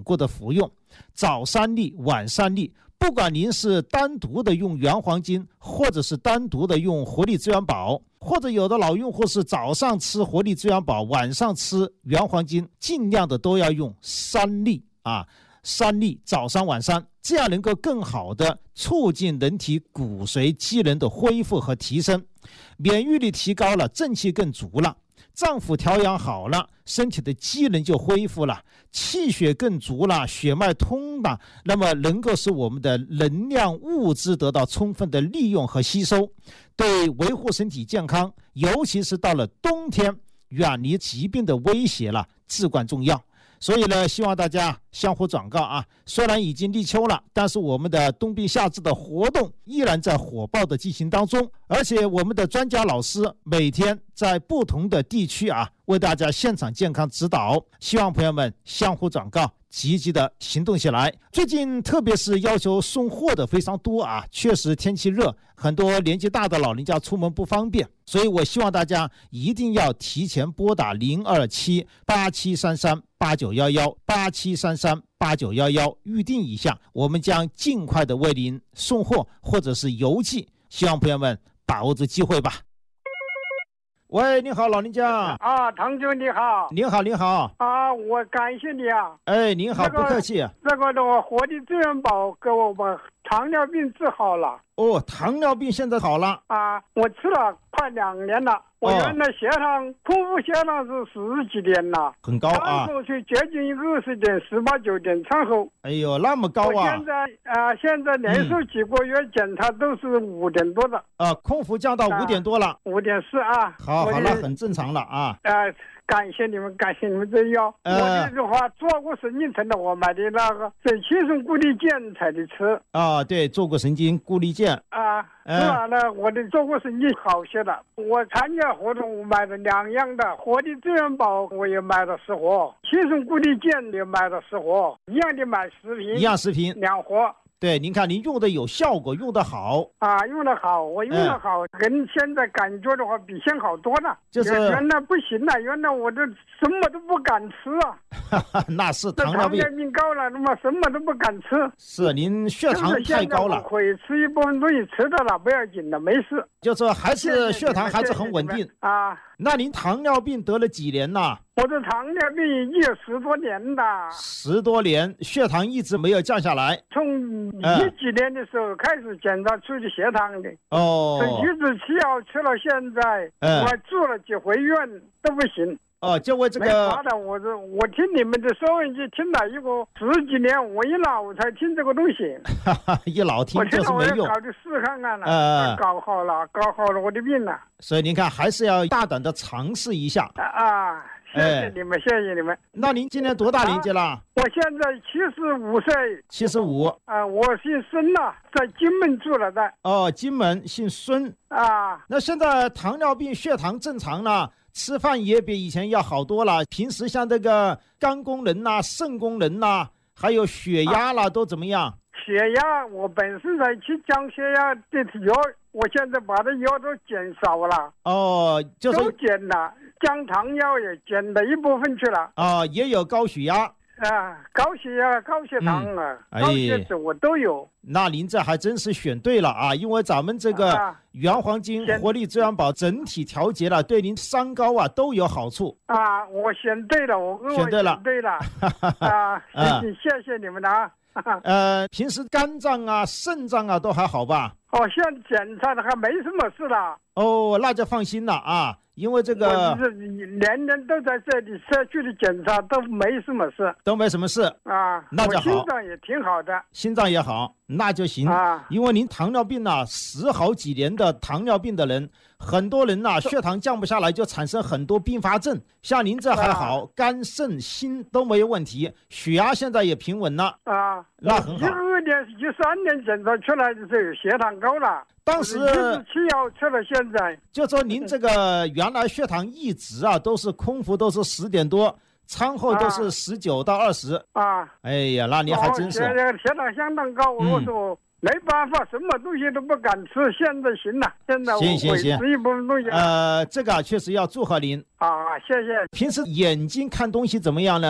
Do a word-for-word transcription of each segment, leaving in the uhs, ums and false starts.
过的服用，早三粒晚三粒。不管您是单独的用原黄金，或者是单独的用活力资源宝，或者有的老用户是早上吃活力资源宝，晚上吃原黄金，尽量的都要用三粒啊，三粒早上晚上，这样能够更好的促进人体骨髓机能的恢复和提升，免疫力提高了，正气更足了，脏腑调养好了，身体的机能就恢复了，气血更足了，血脉通了，那么能够使我们的能量物质得到充分的利用和吸收，对维护身体健康，尤其是到了冬天，远离疾病的威胁了，至关重要。所以呢，希望大家相互转告啊！虽然已经立秋了，但是我们的冬病夏治的活动依然在火爆的进行当中，而且我们的专家老师每天在不同的地区啊，为大家现场健康指导。希望朋友们相互转告，积极的行动起来。最近特别是要求送货的非常多啊，确实天气热，很多年纪大的老人家出门不方便，所以我希望大家一定要提前拨打零二七八七三三八九一一八七三三八九一一预定一下，我们将尽快的为您送货或者是邮寄，希望朋友们把握这机会吧。喂，你好，老人家。 啊，唐兄你好。 你好，你好。 啊，我感谢你啊。 哎，您好， 这个、 不客气。 这个的话，活力资源宝给我们糖尿病治好了。 哦，糖尿病现在好了。 啊，我吃了快两年了。我原来血糖，空腹血糖是四十几点了， 很高啊。 餐后就接近二十点，十八九点餐后。 哎呦，那么高啊！ 我现在啊、呃，现在连续几个月检查都是五点多的。 啊、嗯呃，空腹降到五点多了。 五点四啊。 好，好了，很正常了啊。 呃，感谢你们，感谢你们这药。呃、我这话做过神经层的，我买的那个是轻松固力健才的吃。 啊，对，做过神经固力健。 啊。吃完了，我的做过神经好些了。我参加活动，我买了两样的活力资源宝，我也买了十盒；轻松固力健也买了十盒，一样的买十瓶， 一样十瓶， 两盒。 对，您看您用的有效果，用的好啊，用的好，我用的好，嗯、跟现在感觉的话比先好多了。 就是原来不行了，原来我这什么都不敢吃啊。 那是糖尿病， 糖尿病高了，那么什么都不敢吃。 是您血糖太高了。 可以吃一部分东西，吃的了不要紧的，没事。 就是还是血糖还是很稳定啊。 那您糖尿病得了几年了？ 我的糖尿病已经有十多年了。 十多年，血糖一直没有降下来。 从一几年的时候开始检查出的血糖的。 哦。 一直吃药吃到现在，嗯、我还住了几回院都不行。 哦，就为这个。 没法的，我这我听你们的收音机听了一个十几年，我一老才听这个东西。 哈哈，一老听就是没用。 我搞的试看看了， 呃， 搞好了，搞好了我的病了。 所以您看，还是要大胆的尝试一下。 啊，谢谢你们，哎、谢谢你们。 那您今年多大年纪了？啊、 我现在七十五岁。 七十五。 啊，我姓孙了，在金门住了的。 哦，金门姓孙。 啊。 那现在糖尿病血糖正常了。吃饭也比以前要好多了，平时像这个肝功能呐、啊、肾功能呐、啊，还有血压啦、啊，都怎么样？ 血压，我本身在去降血压的药，我现在把这药都减少了。 哦，就是都减了，降糖药也减了一部分去了。 啊、哦，也有高血压。 啊，高血压、高血糖啊，嗯、高血脂我都有。 那您这还真是选对了啊！因为咱们这个原黄金活力资源宝整体调节了，对您三高啊都有好处啊！我选对了，我跟我选对了， 选对了啊！谢谢你们的啊！ 呃，平时肝脏啊、肾脏啊都还好吧？ 哦，现在检查的还没什么事了。 哦，那就放心了啊！因为这个年年都在这里社区的检查都没什么事， 都没什么事啊， 那就好。 心脏也挺好的， 心脏也好，那就行啊。 因为您糖尿病啊，十好几年的糖尿病的人，很多人呐、啊，血糖降不下来，就产生很多并发症。像您这还好，啊、肝、肾、心都没有问题，血压现在也平稳了啊， 那很好。 一二年、一三年检查出来的时候血糖高了。 当时吃药吃了，现在就说您这个原来血糖一直啊都是空腹都是十点多，餐后都是十九到二十啊。 哎呀，那你还真是。 血血糖相当高， 嗯、 我说没办法，什么东西都不敢吃。现在行了，现在我行行行， 吃一部分东西。 呃，这个确实要祝贺您啊，谢谢。 平时眼睛看东西怎么样呢？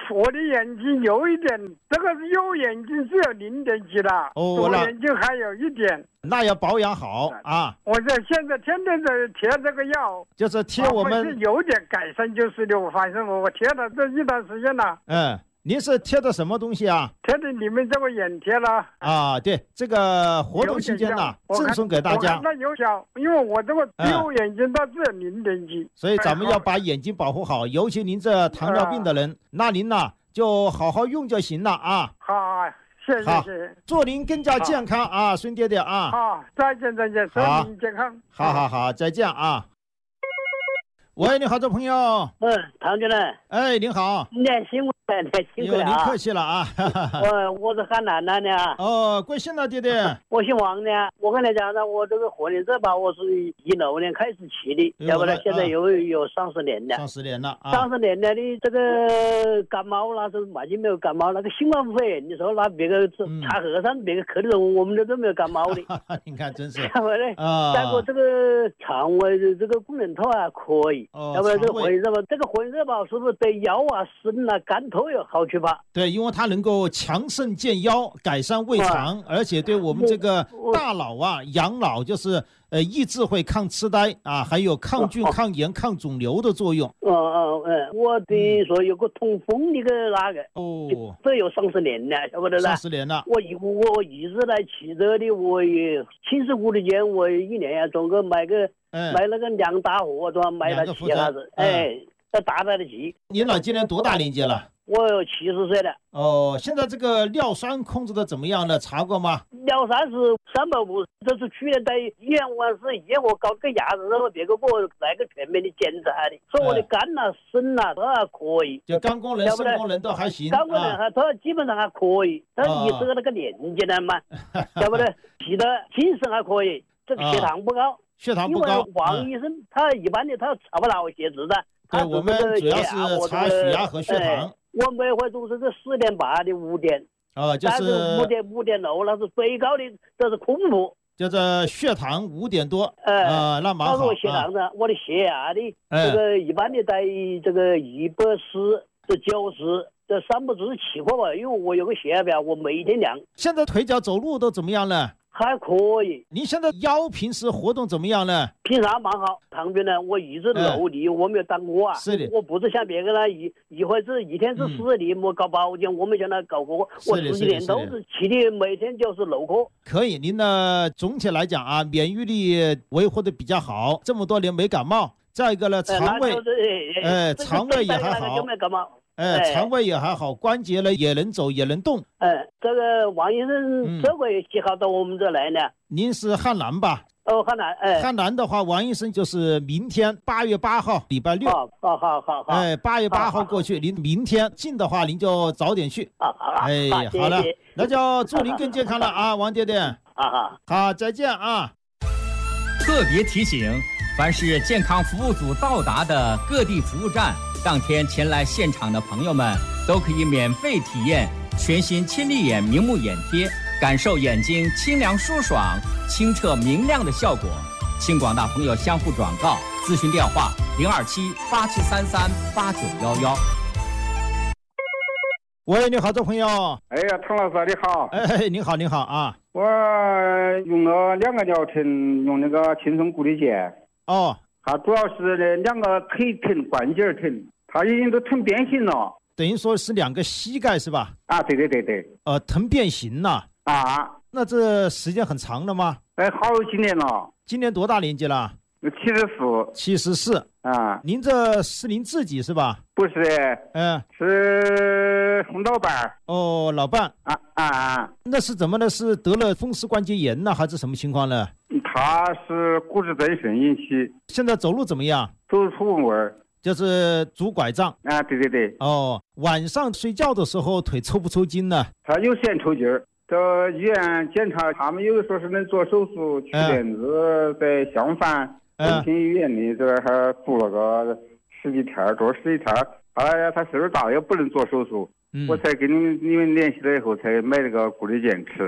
我的眼睛有一点，这个是右眼睛只有零点几了， 哦， 左眼睛还有一点， 那要保养好啊。 我这现在天天在贴这个药， 就是贴我们是有点改善就是的，反正我我贴了这一段时间了。 嗯，您是贴的什么东西啊？ 贴的你们这个眼贴了啊，对，这个活动期间呢，赠送给大家。 那有效，因为我这个右眼睛它只有零点几， 所以咱们要把眼睛保护好，尤其您这糖尿病的人，那您呢就好好用就行了啊。 好，谢谢谢谢， 祝您更加健康啊，孙爹爹啊。 好，再见再见，祝您健康。 好好好，再见啊。喂，你好，这朋友。 嗯，唐主任。 哎，您好。 您辛苦了，您辛苦了啊。 您客气了啊。 我我是海南的呢。 哦，贵姓了，爹爹？ 我姓王的。我跟你讲呢，我这个活力这把我是一六年开始起的，要不然现在有有上十年了。 上十年了啊。 上十年了的这个感冒那是完全没有感冒，那个新冠肺炎，你说那别个查核酸，别个咳的时候，我们这都没有感冒的。 你看，真是。 要不然啊，再过这个肠胃的这个功能头还可以。 哦， 要不然这个活力热宝，这个活力热宝是不是对腰啊、肾啊、肝头有好处吧？ 对，因为它能够强肾健腰，改善胃肠，而且对我们这个大脑啊、养老就是呃抑制会抗痴呆啊，还有抗菌、抗炎、抗肿瘤的作用。 哦哦嗯，我等于说有个痛风的个那个哦， 这有上十年了，晓不得啦？ 上十年了。 我一我一直来骑着的，我也亲自股的钱，我一年要总个买个。 嗯、 买那个两大货，装买了七下子，哎，这大大的骑。 您老今年多大年纪了？ 我七十岁了。 哦，现在这个尿酸控制的怎么样了？查过吗？ 尿酸是三百五，这是去年在医院我是医院我搞个牙子，然后别个给我来个全面的检查的，说我的肝呐、肾呐都还可以， 就肝功能、肾功能都还行， 肝功能还都基本上还可以，但是你这个那个年纪了嘛，晓不得？记得精神还可以，这个血糖不高。 血糖不高， 因为王医生他一般的他查不到血脂的， 对，我们主要是查血压和血糖。 我每回都是个四点八的五点， 啊，就是五点五点六，那是最高的，这是空腹。 就是血糖五点多，呃，那蛮好。 我血糖的，我的血压的这个一般的在这个一百四这九十。这三不是七块吧，因为我有个血压表，我每天量。 现在腿脚走路都怎么样了？ 还可以。 你现在腰平时活动怎么样呢？ 平常蛮好。唐军呢，我一直努力，嗯、我没有耽误啊。 是的。 我不是像别个那一一会子一天是四十粒，我搞保健，我没像他搞过。我十几年都是骑的，每天就是六颗。 可以，您呢总体来讲啊，免疫力维护的比较好，这么多年没感冒。再一个呢，肠胃，呃，肠胃也还好。 没感冒。 哎，肠胃也还好，关节呢也能走，也能动。 哎，这个王医生这回喜好到我们这来呢。 您是汉南吧？ 哦，汉南。哎， 汉南的话，王医生就是明天八月八号，礼拜六。 好，好，好，好。 哎，八月八号过去，您明天近的话，您就早点去。 好好。 哎，好了，那就祝您更健康了啊，王爹爹。 好好。 好，再见啊。 特别提醒，凡是健康服务组到达的各地服务站。当天前来现场的朋友们都可以免费体验全新亲力眼明目眼贴，感受眼睛清凉舒爽、清澈明亮的效果。请广大朋友相互转告，咨询电话零二七八七三三八九幺幺。 喂，你好，这朋友。 哎呀，唐老师你好。 哎，你好，你好啊。 我用了两个疗程，用那个轻松固体健。 哦。 它主要是两个腿疼、关节疼，它已经都疼变形了。 等于说是两个膝盖是吧？ 啊，对对对对。 呃，疼变形了。 啊。 那这时间很长了吗？ 哎，好几年了。 今年多大年纪了？ 七十四。 七十四。 啊。 您这是您自己是吧？ 不是。 嗯、呃。 是老伴儿。 哦，老伴。 啊啊。 那是怎么呢？是得了风湿关节炎呢，还是什么情况呢？ 他是骨质增生引起。 现在走路怎么样？ 走路出味儿。 就是拄拐杖。 啊，对对对。 哦，晚上睡觉的时候腿抽不抽筋呢？ 他有时间抽筋儿。到医院检查，他们有的说是能做手术取链子，在襄樊文心医院里这还住了个十几天，多十几天。后来他岁数大了，也不能做手术， 嗯、 我才跟你们你们联系了以后，才买了个固体健吃。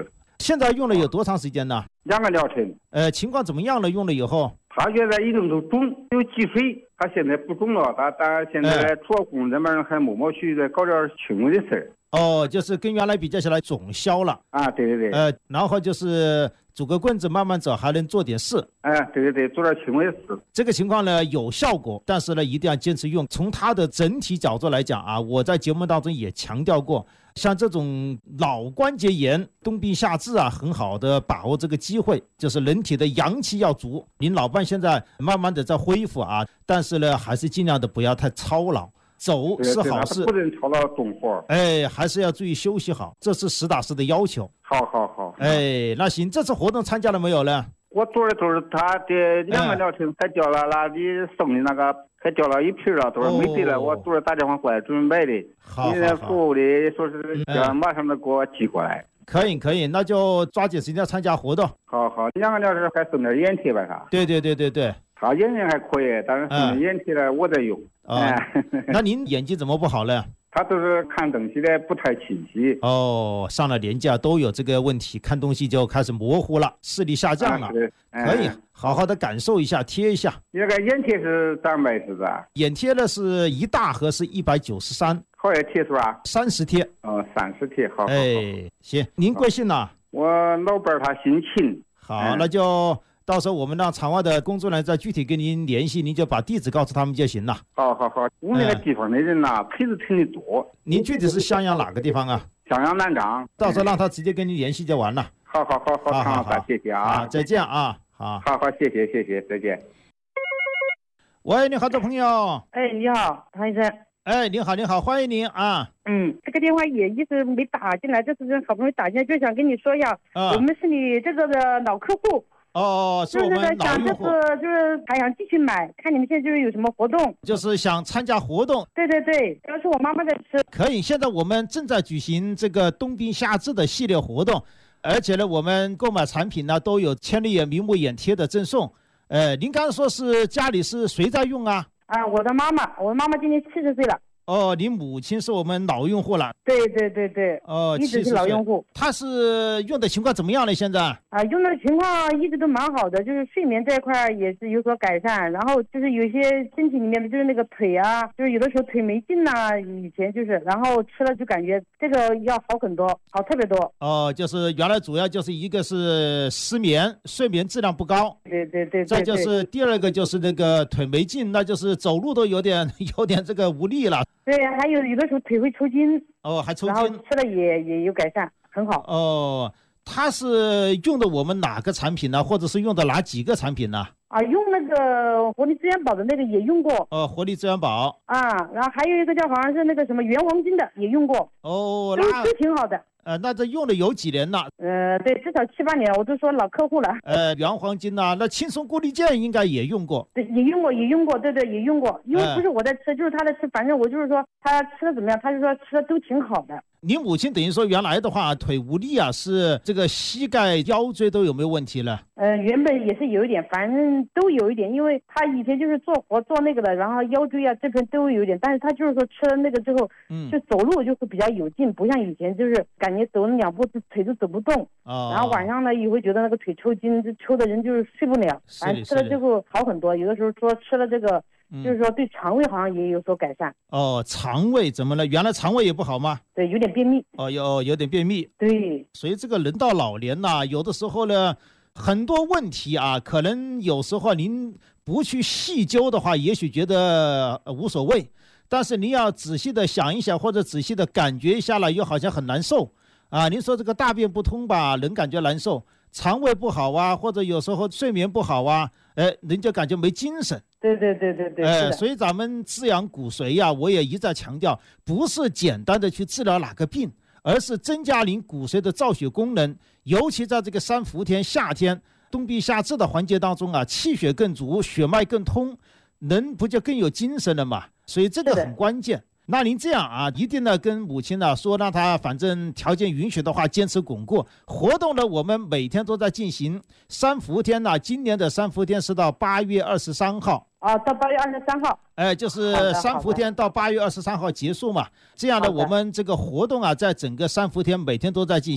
现在用了有多长时间呢？ 两个疗程。 呃，情况怎么样了？用了以后？ 他现在一直都肿，有积水，他现在不肿了，他但现在主要工这边还没没去再搞点轻微的事儿。 哦，就是跟原来比较起来肿消了啊，对对对。 呃，然后就是拄个棍子慢慢走，还能做点事。 哎，对对对，做点轻微的事。 这个情况呢有效果，但是呢一定要坚持用。从它的整体角度来讲啊，我在节目当中也强调过，像这种脑关节炎、冬病夏治啊，很好的把握这个机会，就是人体的阳气要足。您老伴现在慢慢的在恢复啊，但是呢还是尽量的不要太操劳。走是好事， 不能操劳重活。 哎，还是要注意休息好，这是实打实的要求。 好好好。 哎，那行，这次活动参加了没有呢？ 我做的都是他的两个疗程，才交了那里送的那个，才交了一批了，都是没得了。我都是打电话过来准备买的。 好， 现在服务的说是要马上的给我寄过来。 可以可以，那就抓紧时间参加活动。 好好，两个疗程还送点眼贴吧？他。 对对对对对。 他眼睛还可以，但是送眼贴呢，我在用。 啊，那您眼睛怎么不好了？ 他都是看东西的不太清晰。 哦，上了年纪啊，都有这个问题，看东西就开始模糊了，视力下降了。 啊、 可以好好的感受一下，贴一下。 那个眼贴是咋买是吧？ 眼贴呢是一大盒是一百九十三。 好些贴是吧？ 三十贴。 哦，三十贴，好。好好哎，行，您贵姓呢？ 我老伴他姓秦。 好，嗯、那就。到时候我们让场外的工作人员再具体跟您联系，您就把地址告诉他们就行了。 好好好，我们那个地方的人呐，陪着挺的多。 您具体是襄阳哪个地方啊？ 襄阳南昌。 到时候让他直接跟您联系就完了。 好好好好好好，谢谢啊， 再见啊，好， 好好谢谢谢谢，再见。 喂，你好，这朋友。 哎，你好，唐医生。 哎，您好，您好，欢迎您啊。 嗯，这个电话也一直没打进来，这次好不容易打进来，就想跟你说一下， 啊、 我们是你这个的老客户。 哦，是我们老用户。 就是想这次就是还想继续买，看你们现在就是有什么活动。 就是想参加活动。 对对对，要是我妈妈在吃。 可以，现在我们正在举行这个冬病夏治的系列活动，而且呢，我们购买产品呢都有千里眼明目眼贴的赠送。呃，您刚才说是家里是谁在用啊？ 啊，我的妈妈，我的妈妈今年七十岁了。 哦，你母亲是我们老用户了。 对对对对。 哦， 一直是老用户。 她是用的情况怎么样呢？现在？ 啊，用的情况一直都蛮好的，就是睡眠这一块也是有所改善，然后就是有些身体里面的就是那个腿啊，就是有的时候腿没劲呐、啊，以前就是，然后吃了就感觉这个要好很多，好特别多。 哦，就是原来主要就是一个是失眠，睡眠质量不高。 对对 对, 对。 再就是第二个就是那个腿没劲，那就是走路都有点有点这个无力了。 对，还有有的时候腿会抽筋。 哦，还抽筋。 然后吃了也也有改善，很好。 哦，他是用的我们哪个产品呢？或者是用的哪几个产品呢？ 啊，用那个活力资源宝的那个也用过。 哦，活力资源宝。 啊，然后还有一个叫好像是那个什么原黄金的也用过。 哦， 都都挺好的。 呃，那这用了有几年了？ 呃，对，至少七八年，我都说老客户了。 呃，原黄金呐、啊，那轻松固力健应该也用过。 对，也用过，也用过，对对，也用过。因为不是我在吃，呃、就是他在吃，反正我就是说他吃的怎么样，他就说吃的都挺好的。 你母亲等于说原来的话腿无力啊，是这个膝盖、腰椎都有没有问题了？ 呃，原本也是有一点，反正都有一点，因为他以前就是做活做那个的，然后腰椎啊这边都有一点，但是他就是说吃了那个之后，嗯，就走路就会比较有劲，不像以前就是感觉走了两步腿都走不动，哦，然后晚上呢也会觉得那个腿抽筋，抽的人就是睡不了，反正吃了之后好很多，有的时候说吃了这个。就是说对肠胃好像也有所改善。 哦，肠胃怎么了？原来肠胃也不好吗？ 对，有点便秘。 哦，有有点便秘。 对， 所以这个人到老年呐、啊，有的时候呢，很多问题啊，可能有时候您不去细究的话，也许觉得无所谓，但是您要仔细的想一想，或者仔细的感觉一下了，又好像很难受啊。您说这个大便不通吧，人感觉难受；肠胃不好啊，或者有时候睡眠不好啊，哎，人就感觉没精神。 对对对对对， 呃，所以咱们滋养骨髓呀、啊，我也一再强调，不是简单的去治疗哪个病，而是增加您骨髓的造血功能。尤其在这个三伏天、夏天、冬病夏治的环节当中啊，气血更足，血脉更通，人不就更有精神了嘛？所以这个很关键。那您这样啊，一定呢跟母亲呢说，让她反正条件允许的话，坚持巩固活动呢。我们每天都在进行三伏天呢，今年的三伏天是到八月二十三号。 啊，到八月二十三号， 哎，就是三伏天到八月二十三号结束嘛。这样的，我们这个活动啊，在整个三伏天每天都在进行。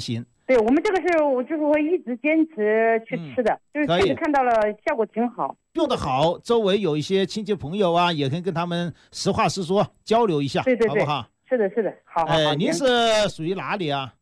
对，我们这个是我就是会一直坚持去吃的，嗯、就是确实看到了效果挺好， 用得好。周围有一些亲戚朋友啊，也可以跟他们实话实说交流一下， 对对对， 好不好？ 是的，是的，好好好。 哎，您是属于哪里啊？